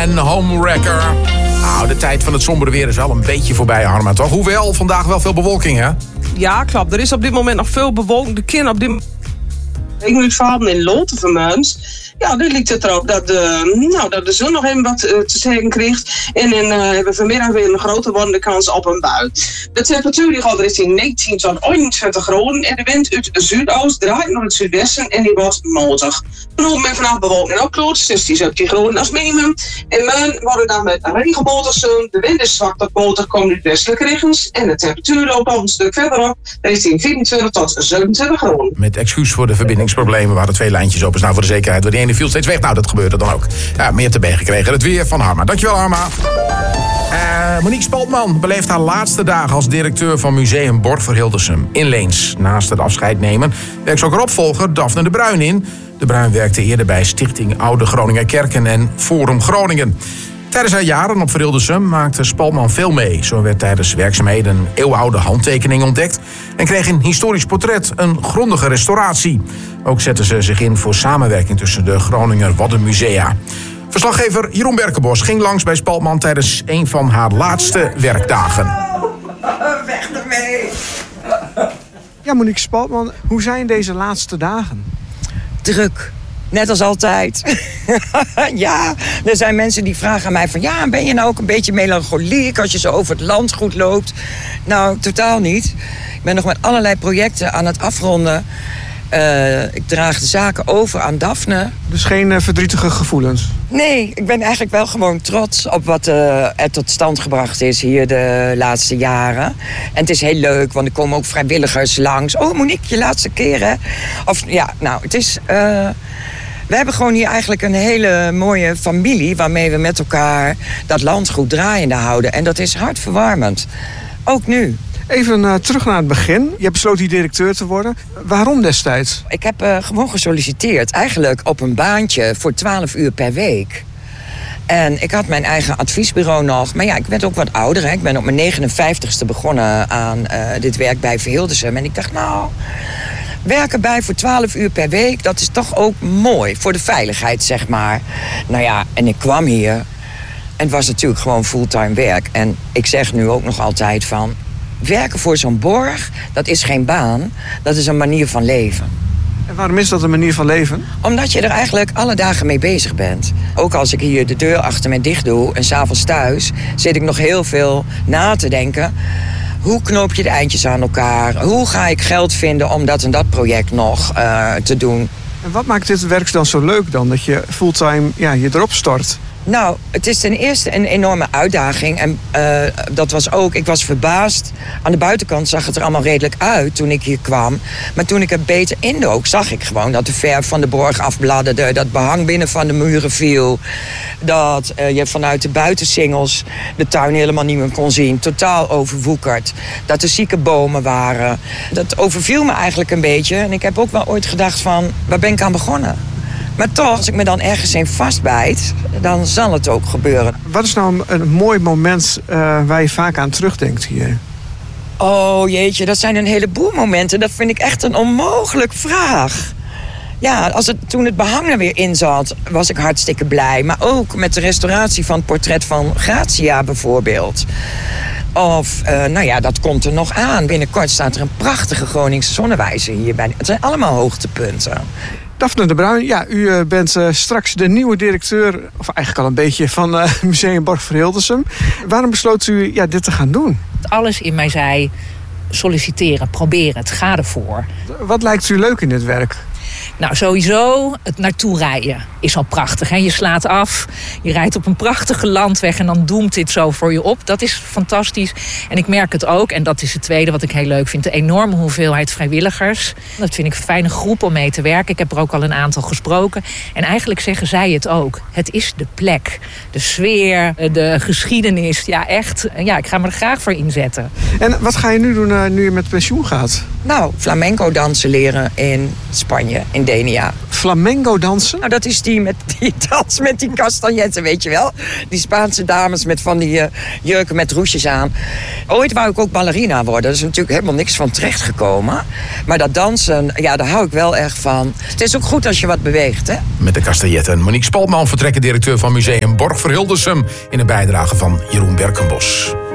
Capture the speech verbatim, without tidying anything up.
en Homewrecker. Nou, de tijd van het sombere weer is wel een beetje voorbij, Harma, toch? Hoewel, vandaag wel veel bewolking, hè? Ja, klopt. Er is op dit moment nog veel bewolking. De kinderen op dit moment... Ik nu verhaal in Loten vermunt. Ja, nu lijkt het erop dat de, nou, dat de zon nog even wat uh, te zeggen krijgt. En dan uh, hebben we vanmiddag weer een grote wordende kans op een bui. De temperatuur die gaat richting negentien tot eenentwintig graden. En de wind uit het zuidoost draait naar het zuidwesten en die wordt matig. Vanochtend met vanaf bewolking en opklaart, zestien tot zeventien graden als minimum. En morgen worden dan met regenboter zon. De wind is zwak tot boter, komt uit westelijke richtings. En de temperatuur loopt al een stuk verderop richting vierentwintig tot zevenentwintig graden. Met excuus voor de verbindingsproblemen, we hadden twee lijntjes open. Nou, voor de zekerheid, door die ene viel steeds weg. Nou, dat gebeurde dan ook. Ja, meer te been gekregen. Het weer van Harma. Dankjewel, Harma. Uh, Monique Spaltman beleeft haar laatste dagen als directeur van Museum Borg voor Hildersum in Leens. Naast het afscheid nemen werkt ze ook haar opvolger Daphne de Bruin in. De Bruin werkte eerder bij Stichting Oude Groninger Kerken en Forum Groningen. Tijdens haar jaren op Hildersum maakte Spaltman veel mee. Zo werd tijdens werkzaamheden een eeuwenoude handtekening ontdekt en kreeg een historisch portret een grondige restauratie. Ook zette ze zich in voor samenwerking tussen de Groninger Waddenmusea. Verslaggever Jeroen Berkenbos ging langs bij Spaltman tijdens een van haar laatste werkdagen. Weg ermee! Ja, Monique Spaltman, hoe zijn deze laatste dagen? Druk. Net als altijd. Ja, er zijn mensen die vragen aan mij van... ja, ben je nou ook een beetje melancholiek als je zo over het land goed loopt? Nou, totaal niet. Ik ben nog met allerlei projecten aan het afronden. Uh, ik draag de zaken over aan Daphne. Dus geen uh, verdrietige gevoelens? Nee, ik ben eigenlijk wel gewoon trots op wat uh, er tot stand gebracht is hier de laatste jaren. En het is heel leuk, want er komen ook vrijwilligers langs. Oh, Monique, je laatste keer, hè? Of ja, nou, het is... Uh, we hebben gewoon hier eigenlijk een hele mooie familie... waarmee we met elkaar dat land goed draaiende houden. En dat is hartverwarmend. Ook nu. Even uh, terug naar het begin. Je hebt besloten hier directeur te worden. Waarom destijds? Ik heb uh, gewoon gesolliciteerd. Eigenlijk op een baantje voor twaalf uur per week. En ik had mijn eigen adviesbureau nog. Maar ja, ik werd ook wat ouder. Hè. Ik ben op mijn negenenvijftigste begonnen aan uh, dit werk bij Hildersum. En ik dacht, nou... werken bij voor twaalf uur per week, dat is toch ook mooi. Voor de veiligheid, zeg maar. Nou ja, en ik kwam hier. En het was natuurlijk gewoon fulltime werk. En ik zeg nu ook nog altijd van... werken voor zo'n borg, dat is geen baan. Dat is een manier van leven. En waarom is dat een manier van leven? Omdat je er eigenlijk alle dagen mee bezig bent. Ook als ik hier de deur achter me dicht doe... en 's avonds thuis, zit ik nog heel veel na te denken... hoe knoop je de eindjes aan elkaar? Hoe ga ik geld vinden om dat en dat project nog uh, te doen? En wat maakt dit werk dan zo leuk dan? Dat je fulltime ja, je erop stort? Nou, het is ten eerste een enorme uitdaging. En uh, dat was ook, ik was verbaasd. Aan de buitenkant zag het er allemaal redelijk uit toen ik hier kwam. Maar toen ik er beter indook, zag ik gewoon dat de verf van de borg afbladderde. Dat behang binnen van de muren viel. Dat uh, je vanuit de buitensingels de tuin helemaal niet meer kon zien. Totaal overwoekerd. Dat er zieke bomen waren. Dat overviel me eigenlijk een beetje. En ik heb ook wel ooit gedacht van, waar ben ik aan begonnen? Maar toch, als ik me dan ergens in vastbijt, dan zal het ook gebeuren. Wat is nou een, een mooi moment uh, waar je vaak aan terugdenkt hier? Oh jeetje, dat zijn een heleboel momenten. Dat vind ik echt een onmogelijk vraag. Ja, als het, toen het behang er weer in zat, was ik hartstikke blij. Maar ook met de restauratie van het portret van Gratia bijvoorbeeld. Of, uh, nou ja, dat komt er nog aan. Binnenkort staat er een prachtige Groningse zonnewijzer hierbij. Het zijn allemaal hoogtepunten. Daphne de Bruin, ja, u bent uh, straks de nieuwe directeur... of eigenlijk al een beetje van uh, Museum Borg voor Hildersum. Waarom besloot u ja, dit te gaan doen? Alles in mij zei, solliciteren, proberen, het ga ervoor. Wat lijkt u leuk in dit werk? Nou, sowieso het naartoe rijden is al prachtig. Hè? Je slaat af, je rijdt op een prachtige landweg... en dan doemt dit zo voor je op. Dat is fantastisch. En ik merk het ook, en dat is het tweede wat ik heel leuk vind... de enorme hoeveelheid vrijwilligers. Dat vind ik een fijne groep om mee te werken. Ik heb er ook al een aantal gesproken. En eigenlijk zeggen zij het ook. Het is de plek, de sfeer, de geschiedenis. Ja, echt. Ja, ik ga me er graag voor inzetten. En wat ga je nu doen uh, nu je met pensioen gaat? Nou, flamenco dansen leren in Spanje, in Denia. Flamenco dansen? Nou, dat is die met die dans met die kastanjetten, weet je wel. Die Spaanse dames met van die uh, jurken met roesjes aan. Ooit wou ik ook ballerina worden. Er is natuurlijk helemaal niks van terechtgekomen. Maar dat dansen, ja, daar hou ik wel erg van. Het is ook goed als je wat beweegt, hè? Met de kastanjetten. Monique Spaltman, vertrekkend directeur van Museum Borg Verhildersum, in een bijdrage van Jeroen Berkenbos.